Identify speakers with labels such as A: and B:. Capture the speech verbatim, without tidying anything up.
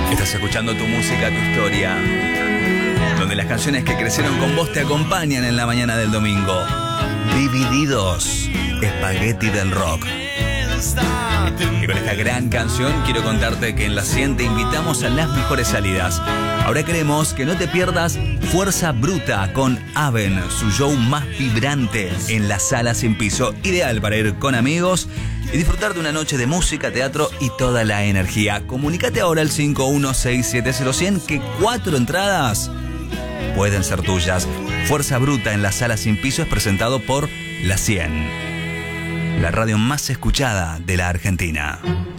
A: Estás escuchando Tu Música, Tu Historia, donde las canciones que crecieron con vos te acompañan en la mañana del domingo. Divididos, espagueti del rock. Y con esta gran canción quiero contarte que en la cien te invitamos a las mejores salidas. Ahora queremos que no te pierdas Fuerza Bruta con Aven, su show más vibrante en la Sala Sin Piso, ideal para ir con amigos y disfrutar de una noche de música, teatro y toda la energía. Comunícate ahora al cinco uno seis siete cero cien que cuatro entradas pueden ser tuyas. Fuerza Bruta en la Sala Sin Piso es presentado por La cien, la radio más escuchada de la Argentina.